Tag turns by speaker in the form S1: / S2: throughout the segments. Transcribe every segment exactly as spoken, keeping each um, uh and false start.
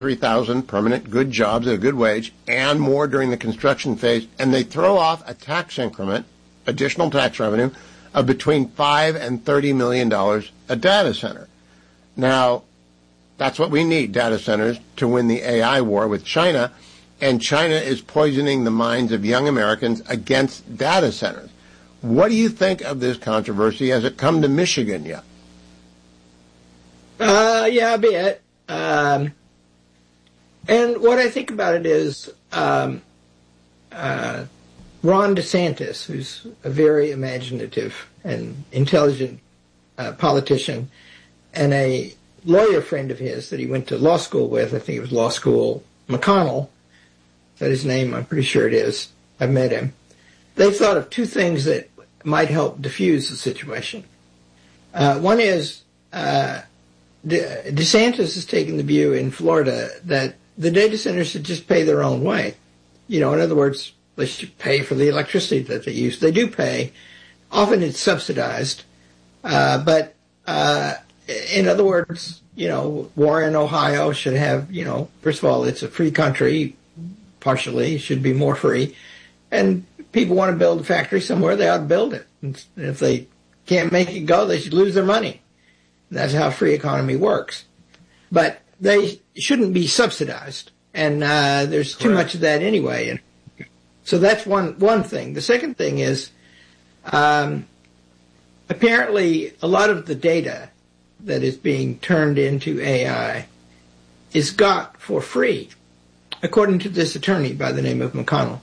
S1: three thousand permanent good jobs at a good wage and more during the construction phase, and they throw off a tax increment, additional tax revenue, of between five and thirty million dollars a data center. Now, that's what we need, data centers, to win the A I war with China, and China is poisoning the minds of young Americans against data centers. What do you think of this controversy? Has it come to Michigan yet?
S2: Uh, yeah, a bit. Um, and what I think about it is um, uh, Ron DeSantis, who's a very imaginative and intelligent uh, politician, and a lawyer friend of his that he went to law school with, I think it was law school, McConnell, is that his name? I'm pretty sure it is. I've met him. They've thought of two things that might help diffuse the situation. Uh, one is uh, De- DeSantis has taken the view in Florida that the data centers should just pay their own way. You know, in other words, they should pay for the electricity that they use. They do pay. Often it's subsidized. Uh, but uh, in other words, you know, Warren, Ohio should have, you know, first of all, it's a free country, partially. It should be more free. And people want to build a factory somewhere, they ought to build it. And if they can't make it go, they should lose their money. That's how free economy works. But they shouldn't be subsidized. And uh, there's too much of that anyway. And so that's one, one thing. The second thing is um, apparently a lot of the data that is being turned into A I is got for free, according to this attorney by the name of McConnell.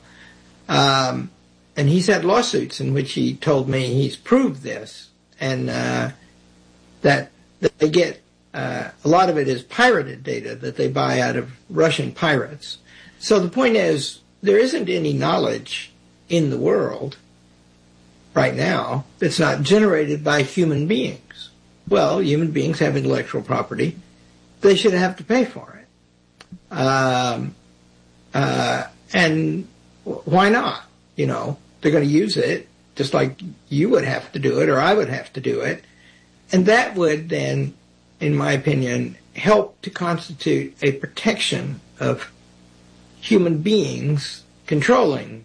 S2: Um, and he's had lawsuits in which he told me he's proved this, and uh, that, that they get uh, a lot of it is pirated data that they buy out of Russian pirates. So the point is, there isn't any knowledge in the world right now that's not generated by human beings. Well, human beings have intellectual property. They should have to pay for it. Um, uh, and why not? You know, they're going to use it just like you would have to do it or I would have to do it. And that would then, in my opinion, help to constitute a protection of human beings controlling,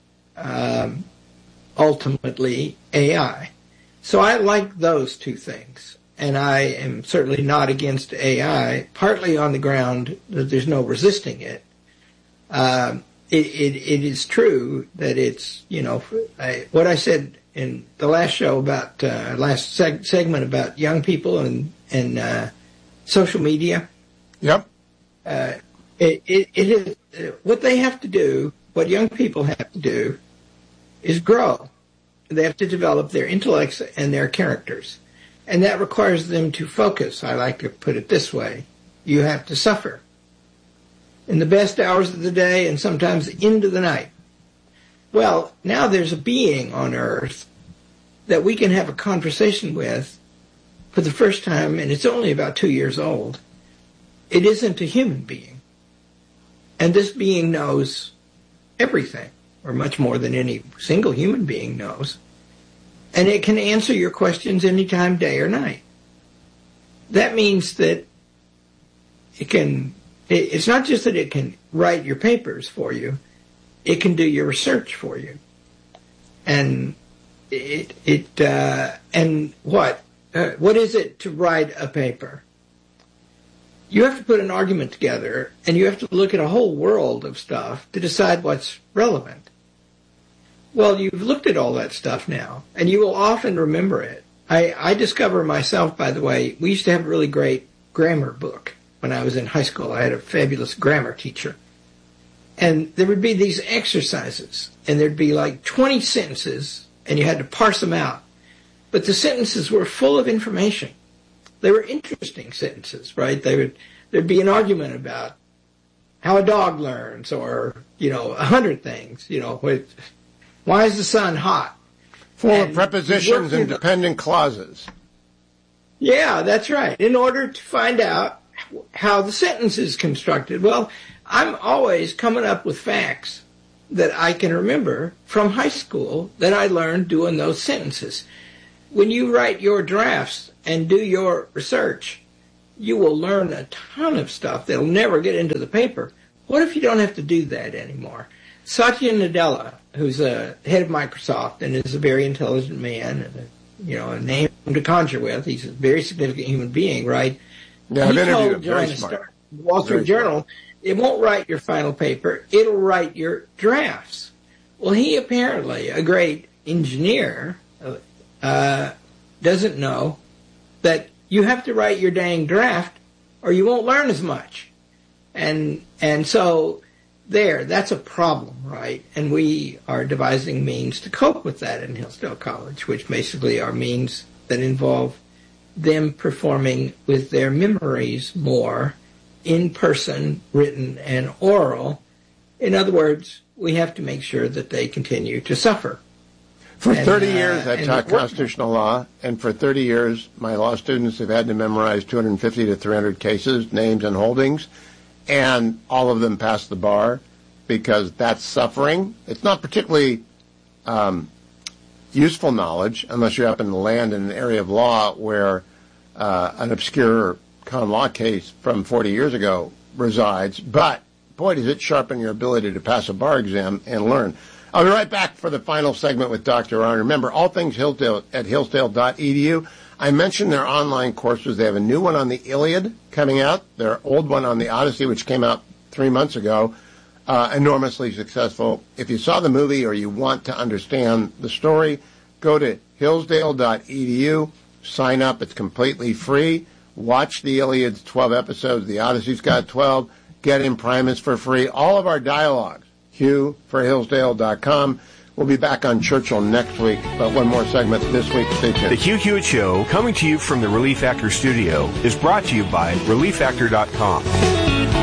S2: um, ultimately, A I. So I like those two things. And I am certainly not against A I, partly on the ground that there's no resisting it. Um, It, it, it is true that it's, you know, I, what I said in the last show about, uh, last seg- segment about young people and, and, uh, social media.
S1: Yep.
S2: Uh, it, it, it is, uh, what they have to do, what young people have to do is grow. They have to develop their intellects and their characters. And that requires them to focus. I like to put it this way. You have to suffer in the best hours of the day and sometimes into the night. Well, now there's a being on Earth that we can have a conversation with for the first time, and it's only about two years old. It isn't a human being. And this being knows everything, or much more than any single human being knows. And it can answer your questions anytime, day or night. That means that it can... It's not just that it can write your papers for you, it can do your research for you. And it, it, uh, and what? Uh, what is it to write a paper? You have to put an argument together, and you have to look at a whole world of stuff to decide what's relevant. Well, you've looked at all that stuff now, and you will often remember it. I, I discover myself, by the way, we used to have a really great grammar book. When I was in high school, I had a fabulous grammar teacher. And there would be these exercises, and there'd be like twenty sentences, and you had to parse them out. But the sentences were full of information. They were interesting sentences, right? They would, there'd be an argument about how a dog learns, or, you know, a hundred things, you know, with, why is the sun hot?
S1: Full of prepositions and dependent clauses.
S2: Yeah, that's right. In order to find out how the sentence is constructed. Well, I'm always coming up with facts that I can remember from high school that I learned doing those sentences. When you write your drafts and do your research, you will learn a ton of stuff that'll never get into the paper. What if you don't have to do that anymore? Satya Nadella, who's a head of Microsoft and is a very intelligent man and a, you know, a name to conjure with. He's a very significant human being, right?
S1: Yeah,
S2: he
S1: I've interviewed him.
S2: told
S1: Very
S2: Joanna
S1: smart.
S2: Starr, Wall Street
S1: Very
S2: Journal,
S1: smart.
S2: It won't write your final paper. It'll write your drafts. Well, he apparently, a great engineer, uh, doesn't know that you have to write your dang draft or you won't learn as much. And and so there, that's a problem, right? And we are devising means to cope with that in Hillsdale College, which basically are means that involve them performing with their memories more in person, written, and oral. In other words, we have to make sure that they continue to suffer.
S1: For
S2: And,
S1: thirty
S2: uh,
S1: years, I
S2: and
S1: taught
S2: work-
S1: constitutional law, and for thirty years, my law students have had to memorize two hundred fifty to three hundred cases, names, and holdings, and all of them passed the bar because that's suffering. It's not particularly um, useful knowledge unless you happen to land in an area of law where uh, an obscure common law case from forty years ago resides, but boy, does it sharpen your ability to pass a bar exam and learn. I'll be right back for the final segment with Doctor Arnn. Remember, all things Hillsdale at hillsdale dot e d u. I mentioned their online courses. They have a new one on the Iliad coming out, their old one on the Odyssey, which came out three months ago, uh, enormously successful. If you saw the movie or you want to understand the story, go to hillsdale dot e d u, sign up. It's completely free. Watch the Iliad's twelve episodes. The Odyssey's got twelve. Get Imprimis for free. All of our dialogues. Hugh for hillsdale dot com. We'll be back on Churchill next week, but one more segment this week. Stay tuned.
S3: The Hugh Hewitt Show, coming to you from the Relief Factor studio, is brought to you by relief factor dot com.